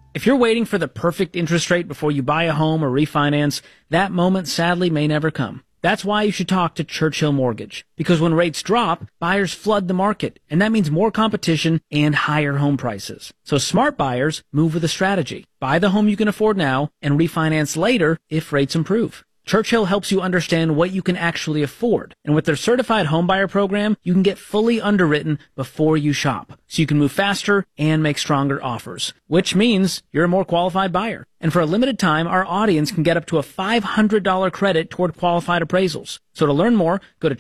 If you're waiting for the perfect interest rate before you buy a home or refinance, that moment sadly may never come. That's why you should talk to Churchill Mortgage. Because when rates drop, buyers flood the market, and that means more competition and higher home prices. So smart buyers move with a strategy. Buy the home you can afford now and refinance later if rates improve. Churchill helps you understand what you can actually afford. And with their certified homebuyer program, you can get fully underwritten before you shop. So you can move faster and make stronger offers, which means you're a more qualified buyer. And for a limited time, our audience can get up to a $500 credit toward qualified appraisals. So to learn more, go to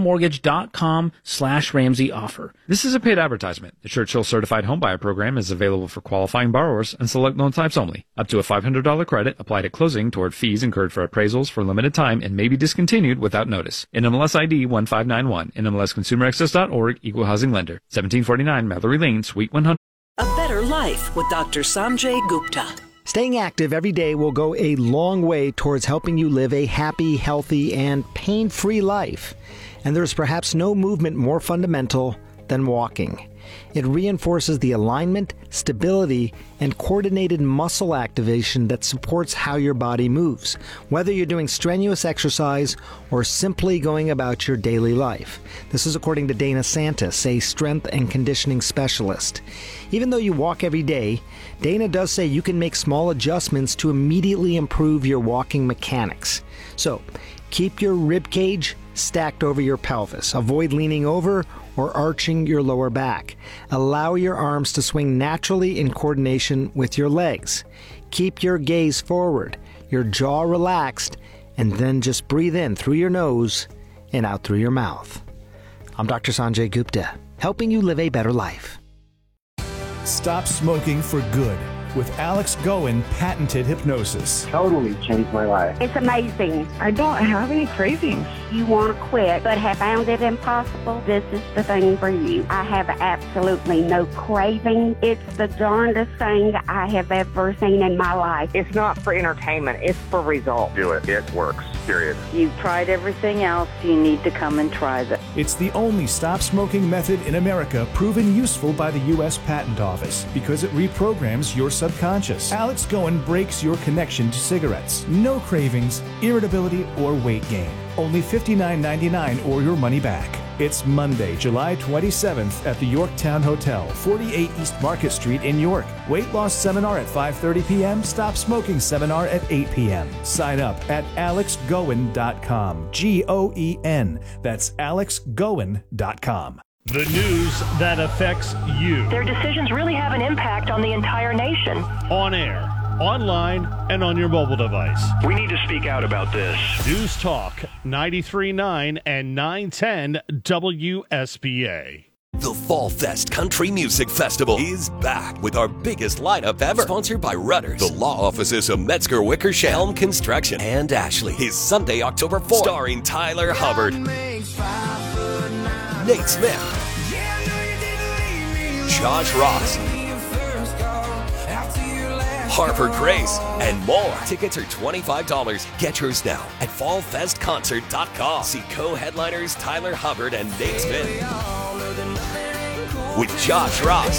churchillmortgage.com/Ramsey offer. This is a paid advertisement. The Churchill Certified Homebuyer Program is available for qualifying borrowers and select loan types only. Up to a $500 credit applied at closing toward fees incurred for appraisals for a limited time and may be discontinued without notice. NMLS ID 1591. NMLSConsumerAccess.org. Equal Housing Lender. 1749 Mallory Lane, Suite 100. A Better Life with Dr. Sanjay Gupta. Staying active every day will go a long way towards helping you live a happy, healthy, and pain-free life. And there's perhaps no movement more fundamental than walking. It reinforces the alignment, stability, and coordinated muscle activation that supports how your body moves, whether you're doing strenuous exercise or simply going about your daily life. This is according to Dana Santis, a strength and conditioning specialist. Even though you walk every day, Dana does say you can make small adjustments to immediately improve your walking mechanics. So, keep your rib cage stacked over your pelvis. Avoid leaning over or arching your lower back. Allow your arms to swing naturally in coordination with your legs. Keep your gaze forward, your jaw relaxed, and then just breathe in through your nose and out through your mouth. I'm Dr. Sanjay Gupta, helping you live a better life. Stop smoking for good with Alex Goen patented hypnosis. Totally changed my life. It's amazing. I don't have any cravings. You want to quit, but have found it impossible? This is the thing for you. I have absolutely no craving. It's the darndest thing I have ever seen in my life. It's not for entertainment. It's for results. Do it. It works. Period. You've tried everything else. You need to come and try this. It's the only stop smoking method in America proven useful by the U.S. Patent Office because it reprograms your subconscious. Alex Goen breaks your connection to cigarettes. No cravings, irritability, or weight gain. Only $59.99 or your money back. It's Monday, July 27th at the Yorktown Hotel, 48 East Market Street in York. Weight loss seminar at 5:30 p.m. Stop smoking seminar at 8 p.m. Sign up at alexgoen.com. Goen. That's alexgoen.com. The news that affects you. Their decisions really have an impact on the entire nation. On air, online, and on your mobile device. We need to speak out about this. News Talk 93.9 and 910 WSBA. The Fall Fest Country Music Festival is back with our biggest lineup ever. Sponsored by Rudders, the law offices of Metzger Wickersham, Helm Construction, and Ashley. Is Sunday, October 4th. Starring Tyler Hubbard, Nate Smith, Josh Ross, Harper Grace, and more. Tickets are $25. Get yours now at fallfestconcert.com. See co-headliners Tyler Hubbard and Nate Smith with Josh Ross,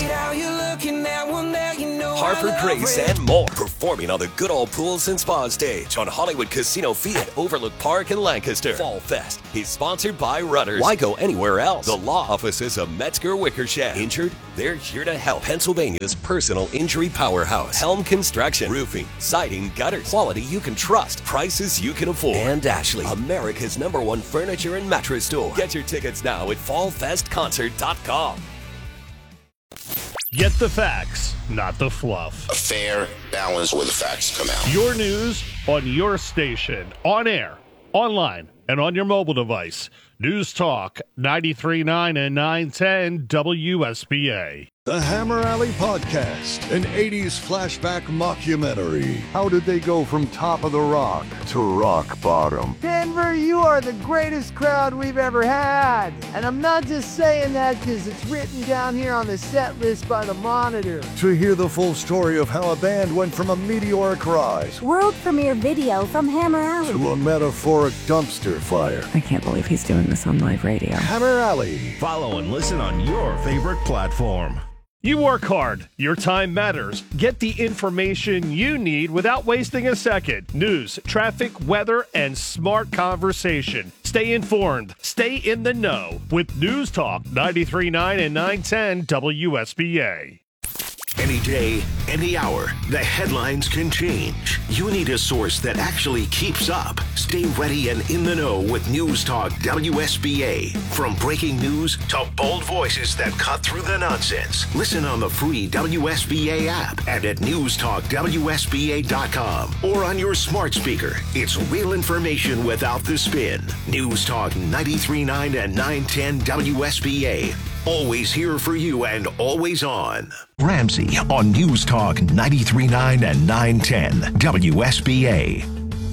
Harper Grace, and more. Performing on the Good Old Pools and Spa stage on Hollywood Casino Field at Overlook Park in Lancaster. Fall Fest is sponsored by Rudders. Why go anywhere else? The law offices of Metzger Wickersham. Injured? They're here to help. Pennsylvania's personal injury powerhouse. Helm Construction. Roofing, siding, gutters. Quality you can trust. Prices you can afford. And Ashley, America's #1 furniture and mattress store. Get your tickets now at fallfestconcert.com. Get the facts, not the fluff. A fair balance where the facts come out. Your news on your station, on air, online, and on your mobile device. News Talk 93.9 and 910 WSBA. The Hammer Alley Podcast, an 80s flashback mockumentary. How did they go from top of the rock to rock bottom? Denver, you are the greatest crowd we've ever had. And I'm not just saying that because it's written down here on the set list by the Monitor. To hear the full story of how a band went from a meteoric rise, world premiere video from Hammer Alley, to a metaphoric dumpster fire. I can't believe he's doing this on live radio. Hammer Alley. Follow and listen on your favorite platform. You work hard. Your time matters. Get the information you need without wasting a second. News, traffic, weather, and smart conversation. Stay informed. Stay in the know with News Talk 93.9 and 910 WSBA. Any day, any hour, the headlines can change. You need a source that actually keeps up. Stay ready and in the know with News Talk WSBA. From breaking news to bold voices that cut through the nonsense. Listen on the free WSBA app and at newstalkwsba.com or on your smart speaker. It's real information without the spin. News Talk 93.9 and 910 WSBA. Always here for you and always on. Ramsey on News Talk 93.9 and 910 WSBA.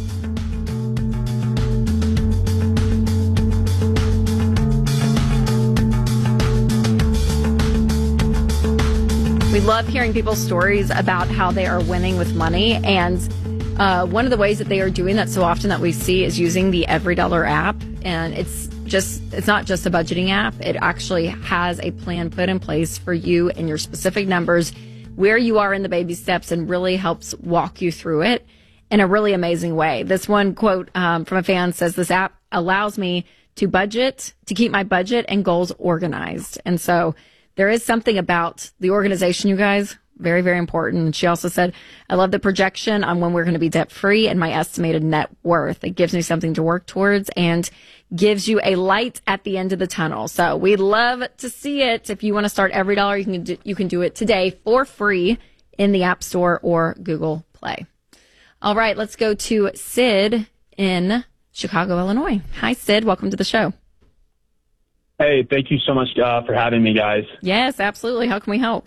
We love hearing people's stories about how they are winning with money. And one of the ways that they are doing that so often that we see is using the EveryDollar app. And it's not just a budgeting app. It actually has a plan put in place for you and your specific numbers, where you are in the baby steps, and really helps walk you through it in a really amazing way. This one quote from a fan says, "This app allows me to keep my budget and goals organized." And so there is something about the organization, you guys. Very, very important. And she also said, "I love the projection on when we're going to be debt free and my estimated net worth. It gives me something to work towards and gives you a light at the end of the tunnel." So we'd love to see it. If you want to start EveryDollar, you can do it today for free in the App Store or Google Play. All right, let's go to Sid in Chicago, Illinois. Hi, Sid. Welcome to the show. Hey, thank you so much for having me, guys. Yes, absolutely. How can we help?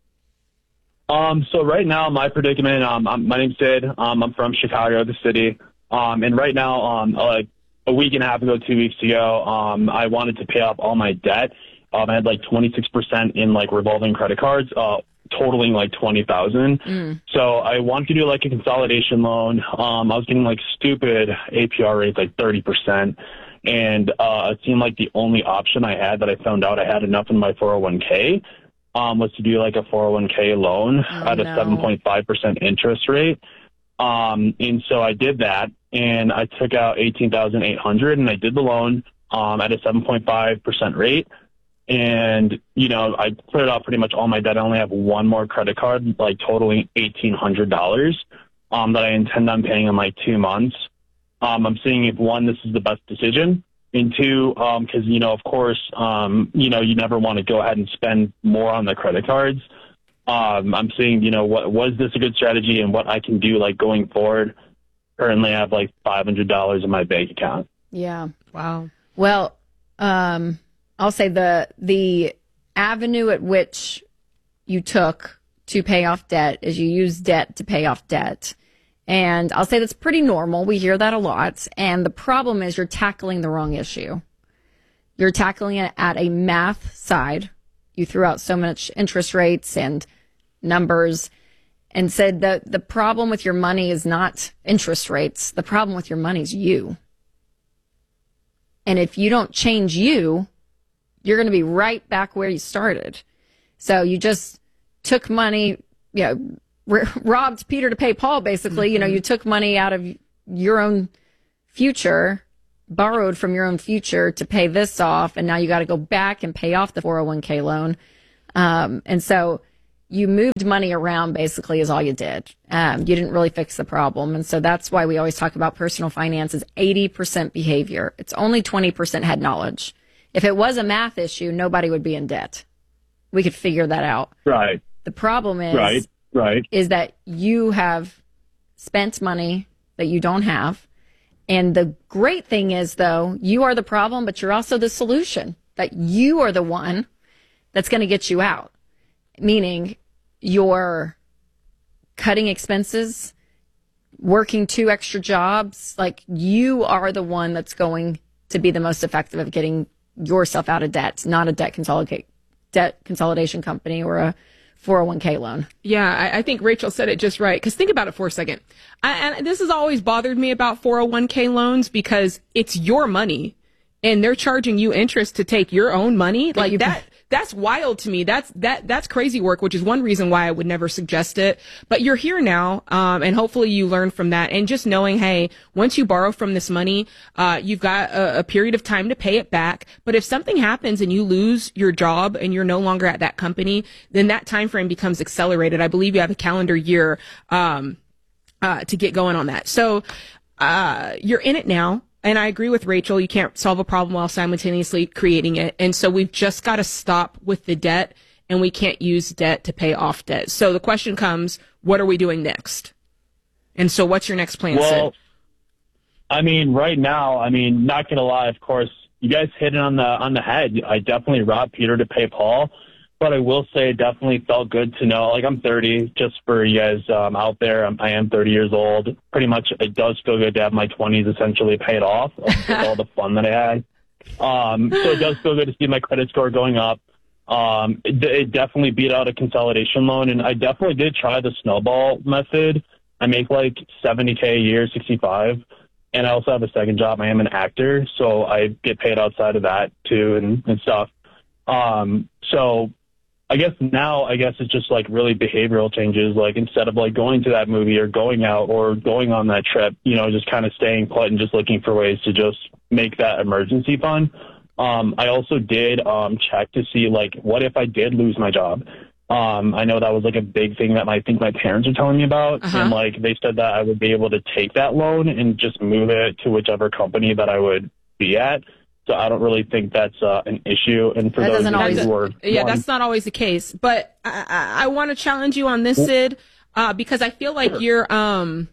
So right now, my predicament, my name's Sid. I'm from Chicago, the city. And right now, like a week and a half ago, 2 weeks ago, I wanted to pay off all my debt. I had like 26% in like revolving credit cards, totaling like $20,000. So I wanted to do like a consolidation loan. I was getting like stupid APR rates, like 30%. And it seemed like the only option I had that I found out I had enough in my 401k was to do like a 401k loan at a 7.5% interest rate. And so I did that, and I took out $18,800 and I did the loan at a 7.5% rate. And, you know, I cleared out pretty much all my debt. I only have one more credit card, like totaling $1,800 that I intend on paying in like 2 months. I'm seeing if, one, this is the best decision, and two, because, you know, of course, you know, you never want to go ahead and spend more on the credit cards. I'm seeing, you know, was this a good strategy and what I can do like going forward. Currently I have like $500 in my bank account. Yeah. Wow. Well, I'll say the avenue at which you took to pay off debt is you use debt to pay off debt. And I'll say that's pretty normal. We hear that a lot. And the problem is you're tackling the wrong issue. You're tackling it at a math side. You threw out so much interest rates and numbers and said that the problem with your money is not interest rates. The problem with your money is you. And if you don't change you, you're going to be right back where you started. So you just took money, you know, robbed Peter to pay Paul, basically. Mm-hmm. You know, you took money out of your own future, borrowed from your own future to pay this off, and now you got to go back and pay off the 401k loan. And so you moved money around, basically, is all you did. You didn't really fix the problem. And so that's why we always talk about personal finance is 80% behavior. It's only 20% head knowledge. If it was a math issue, nobody would be in debt. We could figure that out. Right. The problem is... Right. Is that you have spent money that you don't have. And the great thing is, though, you are the problem, but you're also the solution. That you are the one that's going to get you out. Meaning you're cutting expenses, working 2 extra jobs. Like, you are the one that's going to be the most effective of getting yourself out of debt, not a debt consolidation company or a 401k loan. Yeah, I think Rachel said it just right. Because think about it for a second. And this has always bothered me about 401k loans because it's your money and they're charging you interest to take your own money. Like that's wild to me. That's crazy work, which is one reason why I would never suggest it. But you're here now, and hopefully you learn from that. And just knowing, hey, once you borrow from this money, you've got a period of time to pay it back. But if something happens and you lose your job and you're no longer at that company, then that time frame becomes accelerated. I believe you have a calendar year to get going on that. So you're in it now. And I agree with Rachel. You can't solve a problem while simultaneously creating it. And so we've just got to stop with the debt, and we can't use debt to pay off debt. So the question comes, what are we doing next? And so what's your next plan, Sid? I mean, right now, not going to lie, of course, you guys hit it on the head. I definitely robbed Peter to pay Paul. But I will say it definitely felt good to know, like, I'm 30, just for you guys out there. I am 30 years old. Pretty much it does feel good to have my 20s essentially paid off with all the fun that I had. So it does feel good to see my credit score going up. It definitely beat out a consolidation loan, and I definitely did try the snowball method. I make like $70K a year, 65, and I also have a second job. I am an actor, so I get paid outside of that too and stuff. So I guess it's just like really behavioral changes. Like instead of like going to that movie or going out or going on that trip, just kind of staying put and just looking for ways to just make that emergency fund. I also did check to see like what if I did lose my job. I know that was like a big thing that I think my parents were telling me about. And like they said that I would be able to take that loan and just move it to whichever company that I would be at. So I don't really think that's an issue. And for those who are... Yeah, that's not always the case. But I want to challenge you on this, Sid, because I feel like you're... I'm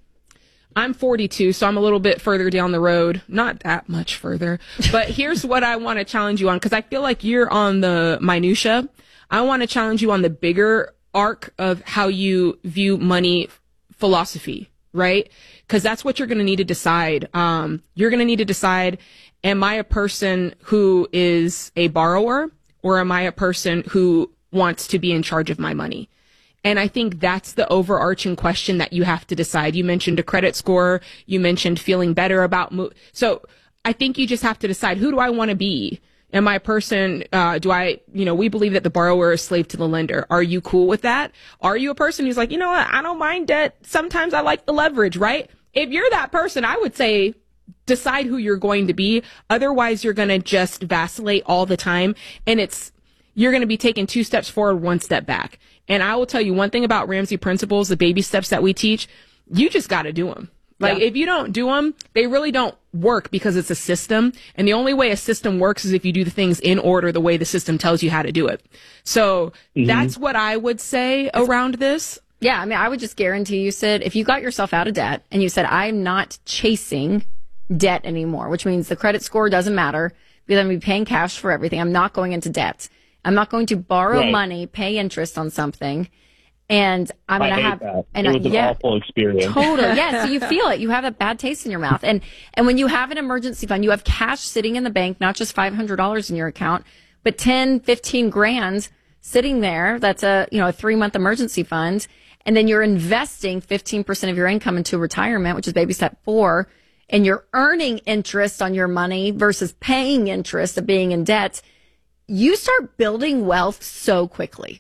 42, so I'm a little bit further down the road. Not that much further. But here's what I want to challenge you on, because I feel like you're on the minutia. I want to challenge you on the bigger arc of how you view money philosophy, right? Because that's what you're going to need to decide. You're going to need to decide... Am I a person who is a borrower, or am I a person who wants to be in charge of my money? And I think that's the overarching question that you have to decide. You mentioned a credit score. You mentioned feeling better about so I think you just have to decide, who do I want to be? Am I a person, we believe that the borrower is slave to the lender. Are you cool with that? Are you a person who's like, you know what, I don't mind debt. Sometimes I like the leverage, right? If you're that person, I would say, decide who you're going to be. Otherwise, you're going to just vacillate all the time. And you're going to be taking 2 steps forward, 1 step back. And I will tell you one thing about Ramsey principles, the baby steps that we teach, you just got to do them. Like, if you don't do them, they really don't work, because it's a system. And the only way a system works is if you do the things in order, the way the system tells you how to do it. So that's what I would say around this. Yeah. I would just guarantee you, Sid, if you got yourself out of debt and you said, I'm not chasing debt anymore, which means the credit score doesn't matter because I'm going to be paying cash for everything. I'm not going into debt. I'm not going to borrow money, pay interest on something, and I'm going to have that. And it was an awful experience. Totally. Yeah. So you feel it. You have a bad taste in your mouth. And when you have an emergency fund, you have cash sitting in the bank, not just $500 in your account, but 10, 15 grand sitting there. That's a 3-month emergency fund. And then you're investing 15% of your income into retirement, which is baby step 4. And you're earning interest on your money versus paying interest of being in debt, you start building wealth so quickly.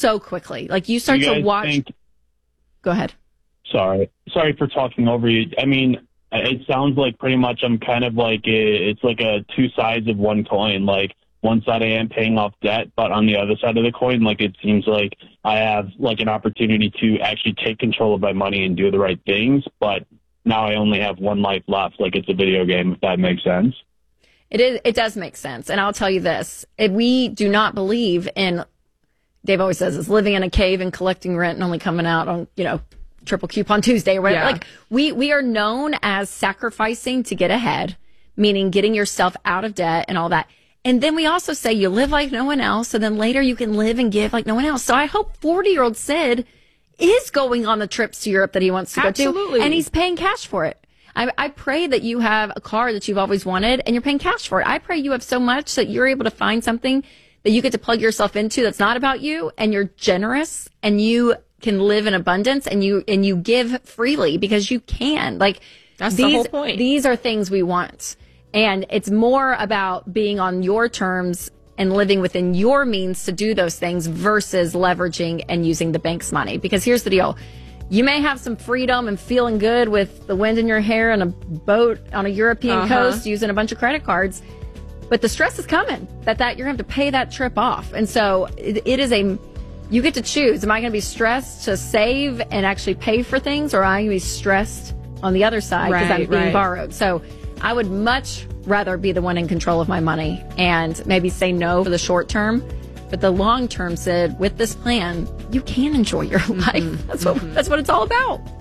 Like you start to watch. Go ahead. Sorry for talking over you. It sounds like pretty much I'm kind of like it's like a 2 sides of one coin. Like one side I am paying off debt, but on the other side of the coin, like it seems like I have like an opportunity to actually take control of my money and do the right things. But now I only have one life left. Like it's a video game, if that makes sense. It does make sense. And I'll tell you this. If we do not believe in, Dave always says, it's living in a cave and collecting rent and only coming out on, triple coupon Tuesday or whatever. Yeah. Like we are known as sacrificing to get ahead, meaning getting yourself out of debt and all that. And then we also say you live like no one else. So then later you can live and give like no one else. So I hope 40-year-old Sid is going on the trips to Europe that he wants to go to. And he's paying cash for it. I pray that you have a car that you've always wanted and you're paying cash for it. I pray you have so much that you're able to find something that you get to plug yourself into that's not about you, and you're generous and you can live in abundance and you give freely because you can. Like that's the whole point. These are things we want. And it's more about being on your terms and living within your means to do those things versus leveraging and using the bank's money. Because here's the deal. You may have some freedom and feeling good with the wind in your hair and a boat on a European coast using a bunch of credit cards, but the stress is coming that you're going to have to pay that trip off. And so it is you get to choose. Am I going to be stressed to save and actually pay for things, or am I going to be stressed on the other side because I'm being borrowed? So I would much rather be the one in control of my money and maybe say no for the short term. But the long term, Sid, with this plan, you can enjoy your life. That's what it's all about.